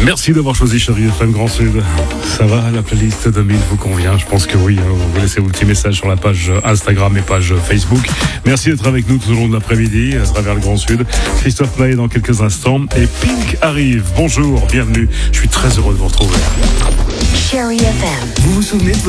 Merci d'avoir choisi Chérie FM Grand Sud. Ça va, la playlist 2000 vous convient? Je pense que oui. Vous laissez vos petits messages sur la page Instagram et page Facebook. Merci d'être avec nous tout au long de l'après-midi à travers le Grand Sud. Christophe Maé dans quelques instants et Pink arrive. Bonjour, bienvenue. Je suis très heureux de vous retrouver. Chérie FM. Vous vous souvenez de